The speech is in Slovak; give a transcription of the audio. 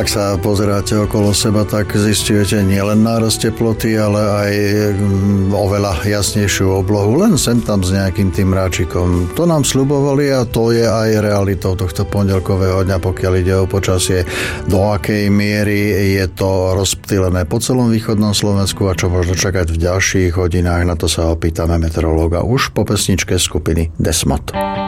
Ak sa pozeráte okolo seba, tak zisťujete nielen nárast teploty, ale aj oveľa jasnejšiu oblohu, len sem tam s nejakým tým mráčikom. To nám sľubovali a to je aj realitou tohto pondelkového dňa, pokiaľ ide o počasie. Do akej miery je to rozptýlené po celom východnom Slovensku a čo možno čakať v ďalších hodinách, na to sa opýtame meteorológa už po pesničke skupiny Desmod.